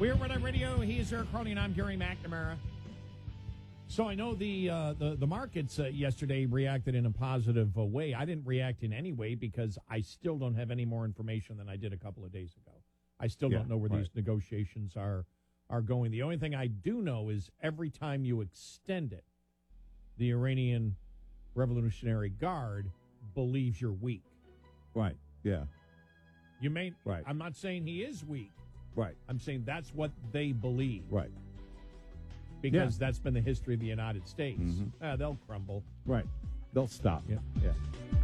We're Red Eye Radio. He is Eric Carly, and I'm Gary McNamara. So I know the markets yesterday reacted in a positive way. I didn't react in any way because I still don't have any more information than I did a couple of days ago. I still don't know where these negotiations are going. The only thing I do know is every time you extend it, the Iranian Revolutionary Guard believes you're weak. Right. Yeah. You may. Right. I'm not saying he is weak. Right. I'm saying that's what they believe. Right. Because that's been the history of the United States. Mm-hmm. They'll crumble. Right. They'll stop. Yeah. Yeah.